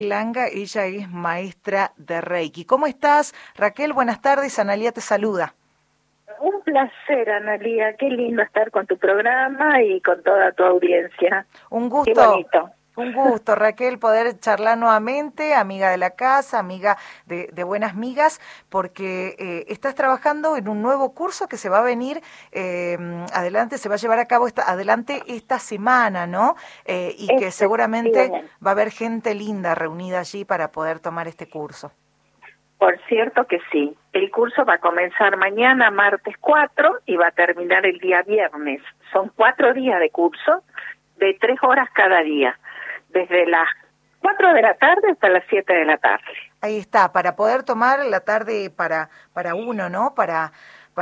Langa, ella es maestra de Reiki. ¿Cómo estás, Raquel? Buenas tardes, Analía te saluda. Un placer, Analía, qué lindo estar con tu programa y con toda tu audiencia. Un Qué gusto. bonito. Un gusto, Raquel, poder charlar nuevamente, amiga de la casa, amiga de buenas migas, porque estás trabajando en un nuevo curso que se va a venir adelante, se va a llevar a cabo adelante esta semana, ¿no? Y que seguramente Efectivamente. va a haber gente linda reunida allí para poder tomar este curso. Por cierto que sí. El curso va a comenzar mañana, martes 4, y va a terminar el día viernes. Son 4 días de curso, de 3 horas cada día, desde las 4 de la tarde hasta las 7 de la tarde. Ahí está, para poder tomar la tarde para uno, ¿no? Para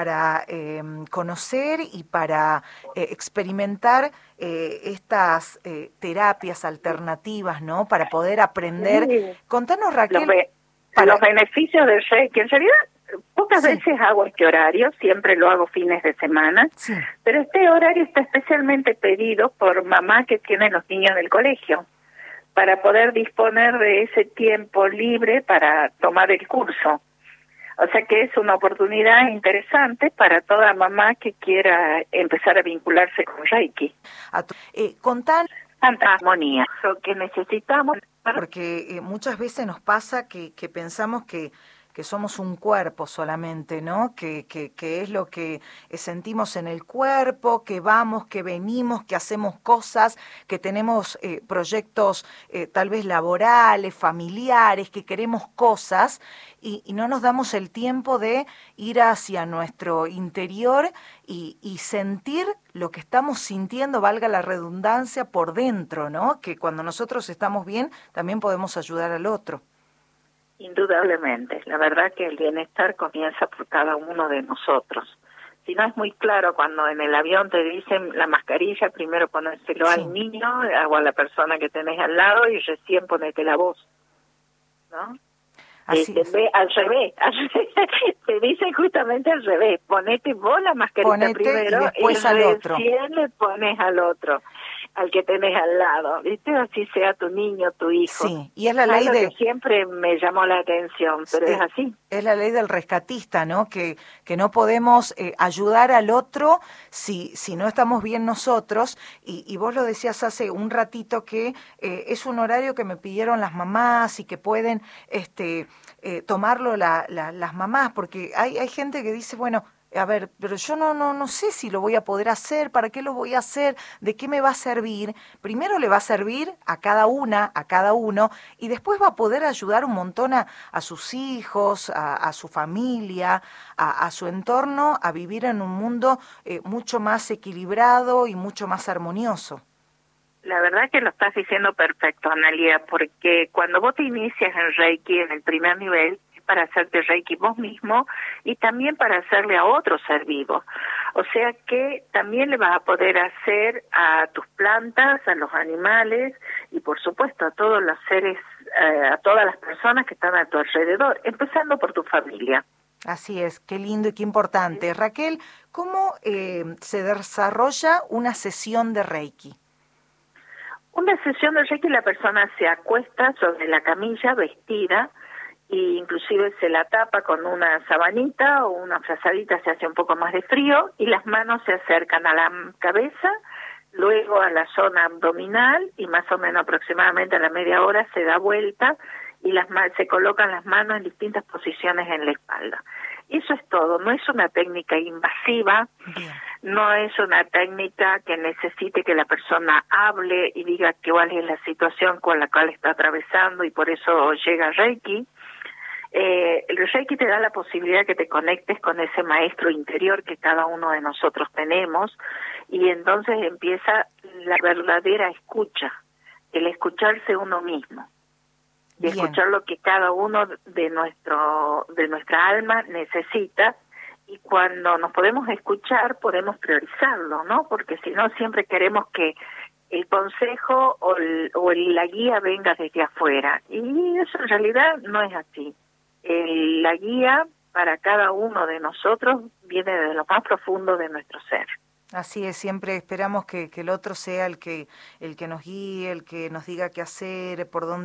conocer y para experimentar estas terapias alternativas, ¿no? Para poder aprender. Sí. Contanos, Raquel. Los beneficios del Reiki, en realidad pocas veces hago este horario, siempre lo hago fines de semana, pero este horario está especialmente pedido por mamá que tiene los niños del colegio, para poder disponer de ese tiempo libre para tomar el curso. O sea que es una oportunidad interesante para toda mamá que quiera empezar a vincularse con Reiki. Contanos. Tanta armonía, lo que necesitamos. Porque muchas veces nos pasa que pensamos que somos un cuerpo solamente, ¿no? Que es lo que sentimos en el cuerpo, que vamos, que venimos, que hacemos cosas, que tenemos proyectos tal vez laborales, familiares, que queremos cosas y no nos damos el tiempo de ir hacia nuestro interior y sentir lo que estamos sintiendo, valga la redundancia, por dentro, ¿no? Que cuando nosotros estamos bien, también podemos ayudar al otro. Indudablemente, la verdad que el bienestar comienza por cada uno de nosotros. Si no es muy claro cuando en el avión te dicen la mascarilla, primero ponérselo al niño o a la persona que tenés al lado y recién ponete la voz, ¿no? Así es. Al revés, te dicen justamente al revés, ponete vos la mascarilla primero y después al otro. Recién le pones al otro, al que tenés al lado, ¿viste? Así sea tu niño, tu hijo. Sí, y es la ley que siempre me llamó la atención, pero es así. Es la ley del rescatista, ¿no? Que no podemos ayudar al otro si no estamos bien nosotros. Y vos lo decías hace un ratito que es un horario que me pidieron las mamás y que pueden tomarlo las mamás, porque hay gente que dice, bueno, a ver, pero yo no sé si lo voy a poder hacer, ¿para qué lo voy a hacer? ¿De qué me va a servir? Primero le va a servir a cada una, a cada uno, y después va a poder ayudar un montón a sus hijos, a su familia, a su entorno, a vivir en un mundo mucho más equilibrado y mucho más armonioso. La verdad que lo estás diciendo perfecto, Analia, porque cuando vos te inicias en Reiki en el primer nivel, para hacerte Reiki vos mismo y también para hacerle a otro ser vivo. O sea que también le vas a poder hacer a tus plantas, a los animales y por supuesto a todos los seres, a todas las personas que están a tu alrededor, empezando por tu familia. Así es, qué lindo y qué importante. Raquel, ¿cómo se desarrolla una sesión de Reiki? Una sesión de Reiki, la persona se acuesta sobre la camilla vestida, y inclusive se la tapa con una sabanita o una frazadita, se hace un poco más de frío, y las manos se acercan a la cabeza, luego a la zona abdominal, y más o menos aproximadamente a la media hora se da vuelta, y se colocan las manos en distintas posiciones en la espalda. Eso es todo, no es una técnica invasiva, no es una técnica que necesite que la persona hable y diga cuál es la situación con la cual está atravesando y por eso llega Reiki. El Reiki te da la posibilidad que te conectes con ese maestro interior que cada uno de nosotros tenemos y entonces empieza la verdadera escucha, el escucharse uno mismo y escuchar lo que cada uno de nuestra alma necesita, y cuando nos podemos escuchar podemos priorizarlo, ¿no? Porque si no siempre queremos que el consejo o la guía venga desde afuera, y eso en realidad no es así. La guía para cada uno de nosotros viene de lo más profundo de nuestro ser. Así es, siempre esperamos que el otro sea el que nos guíe, el que nos diga qué hacer, por dónde